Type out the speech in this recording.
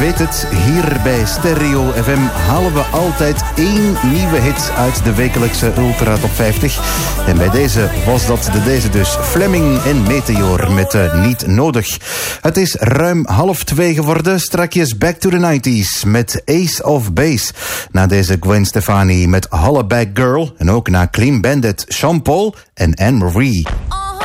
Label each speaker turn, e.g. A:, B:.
A: Weet het, hier bij Stereo FM halen we altijd 1 nieuwe hit uit de wekelijkse Ultra Top 50. En bij deze was dat deze dus. Fleming en Meteor met Niet Nodig. Het is ruim 1:30 geworden. Strakjes Back to the 90s met Ace of Base. Na deze Gwen Stefani met Hollaback Girl. En ook na Clean Bandit, Sean Paul en Anne Marie.